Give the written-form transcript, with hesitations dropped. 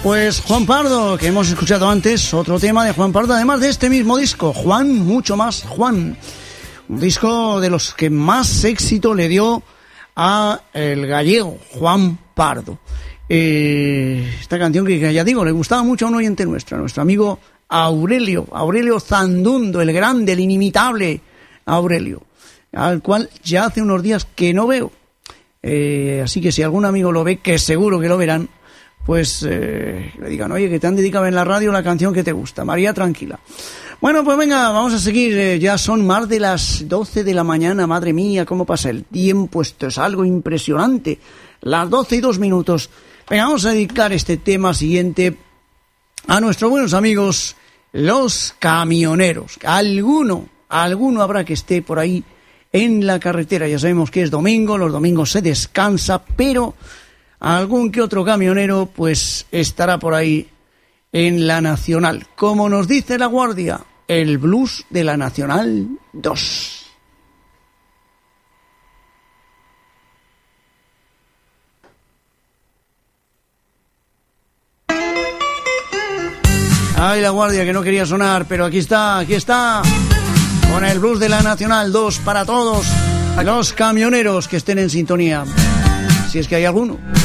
Pues Juan Pardo, que hemos escuchado antes, otro tema de Juan Pardo, además de este mismo disco, Juan, mucho más Juan. Un disco de los que más éxito le dio a el gallego, Juan Pardo. Esta canción que ya digo, le gustaba mucho a un oyente nuestro amigo Aurelio Zandundo, el grande, el inimitable Aurelio, al cual ya hace unos días que no veo. Así que si algún amigo lo ve, que seguro que lo verán, pues le digan, oye, que te han dedicado en la radio la canción que te gusta, María Tranquila. Bueno, pues venga, vamos a seguir, ya son más de las 12 de la mañana, madre mía, cómo pasa el tiempo, esto es algo impresionante, las 12:02. Venga, vamos a dedicar este tema siguiente a nuestros buenos amigos, los camioneros. Alguno habrá que esté por ahí en la carretera, ya sabemos que es domingo, los domingos se descansa, pero algún que otro camionero pues estará por ahí en la Nacional. Como nos dice La Guardia, el blues de la Nacional 2. Ay, La Guardia, que no quería sonar, pero aquí está, con el blues de la Nacional 2 para todos los camioneros que estén en sintonía, si es que hay alguno.